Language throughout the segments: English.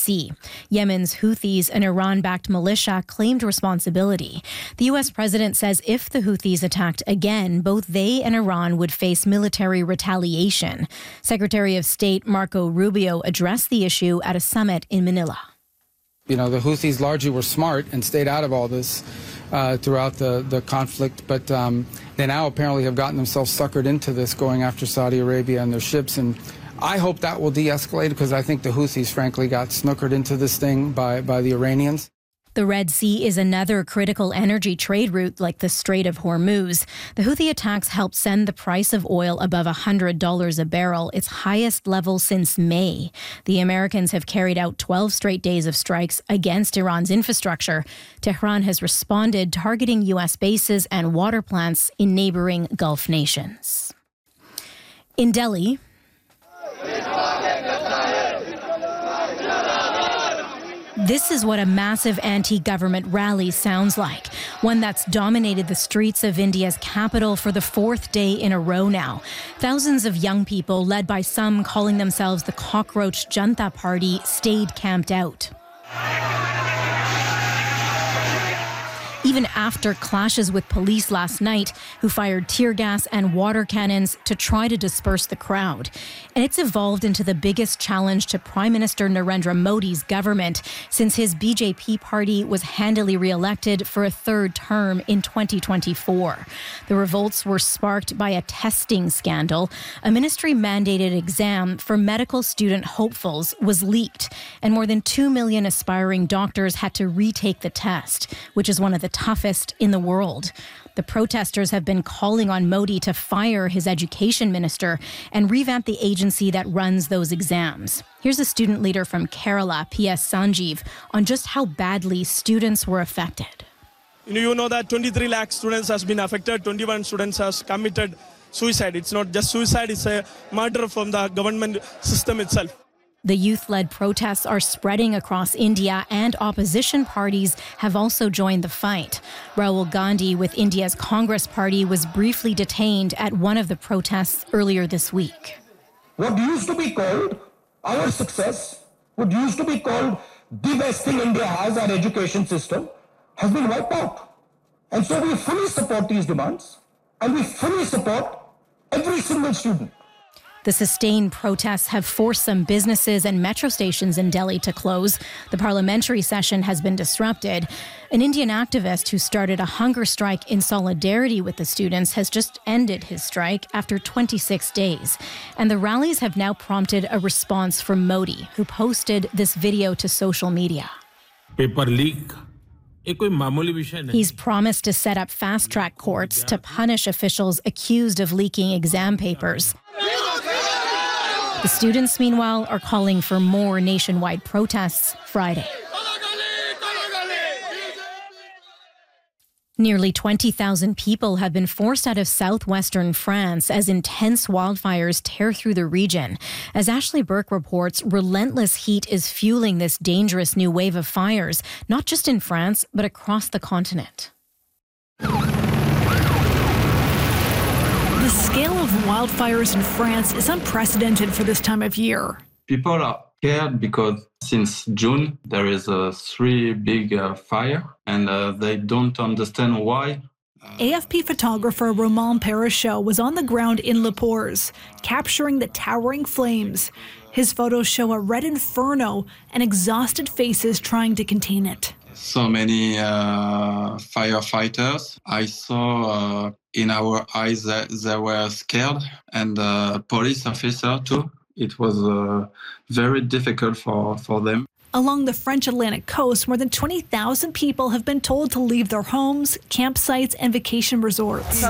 Sea. Yemen's Houthis, an Iran-backed militia, claimed responsibility. The U.S. president says if the Houthis attacked again, both they and Iran would face military retaliation. Secretary of State Marco Rubio addressed the issue at a summit in Manila. The Houthis largely were smart and stayed out of all this throughout the conflict, but they now apparently have gotten themselves suckered into this, going after Saudi Arabia and their ships. And I hope that will de-escalate, because I think the Houthis, frankly, got snookered into this thing by the Iranians. The Red Sea is another critical energy trade route like the Strait of Hormuz. The Houthi attacks helped send the price of oil above $100 a barrel, its highest level since May. The Americans have carried out 12 straight days of strikes against Iran's infrastructure. Tehran has responded, targeting U.S. bases and water plants in neighboring Gulf nations. In Delhi, this is what a massive anti-government rally sounds like, one that's dominated the streets of India's capital for the fourth day in a row now. Thousands of young people, led by some calling themselves the Cockroach Janta Party, stayed camped out. Even after clashes with police last night, who fired tear gas and water cannons to try to disperse the crowd. And it's evolved into the biggest challenge to Prime Minister Narendra Modi's government since his BJP party was handily re-elected for a third term in 2024. The revolts were sparked by a testing scandal. A ministry-mandated exam for medical student hopefuls was leaked, and more than 2 million aspiring doctors had to retake the test, which is one of the toughest in the world. The protesters have been calling on Modi to fire his education minister and revamp the agency that runs those exams. Here's a student leader from Kerala, P.S. Sanjeev, on just how badly students were affected. You know that 23 lakh students has been affected, 21 students has committed suicide. It's not just suicide, it's a murder from the government system itself. The youth-led protests are spreading across India, and opposition parties have also joined the fight. Rahul Gandhi with India's Congress Party was briefly detained at one of the protests earlier this week. What used to be called our success, what used to be called the best thing India has, our education system, has been wiped out. And so we fully support these demands, and we fully support every single student. The sustained protests have forced some businesses and metro stations in Delhi to close. The parliamentary session has been disrupted. An Indian activist who started a hunger strike in solidarity with the students has just ended his strike after 26 days. And the rallies have now prompted a response from Modi, who posted this video to social media. Paper leak. He's promised to set up fast-track courts to punish officials accused of leaking exam papers. The students, meanwhile, are calling for more nationwide protests Friday. Nearly 20,000 people have been forced out of southwestern France as intense wildfires tear through the region. As Ashley Burke reports, relentless heat is fueling this dangerous new wave of fires, not just in France, but across the continent. The scale of wildfires in France is unprecedented for this time of year. People are scared because since June there is 3 big fire, and they don't understand why. AFP photographer Romain Perichot was on the ground in Le Pors, capturing the towering flames. His photos show a red inferno and exhausted faces trying to contain it. So many firefighters. I saw in our eyes that they were scared, and police officer too. It was very difficult for them. Along the French Atlantic coast, more than 20,000 people have been told to leave their homes, campsites, and vacation resorts.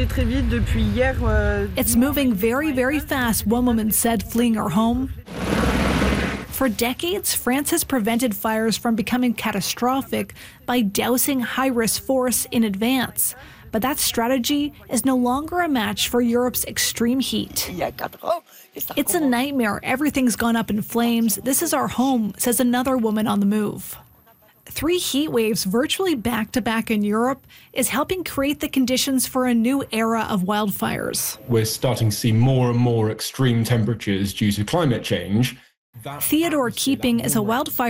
It's moving very, very fast, one woman said, fleeing her home. For decades, France has prevented fires from becoming catastrophic by dousing high-risk forests in advance. But that strategy is no longer a match for Europe's extreme heat. It's a nightmare. Everything's gone up in flames. This is our home, says another woman on the move. 3 heat waves virtually back-to-back in Europe is helping create the conditions for a new era of wildfires. We're starting to see more and more extreme temperatures due to climate change. Theodore Keeping is a wildfire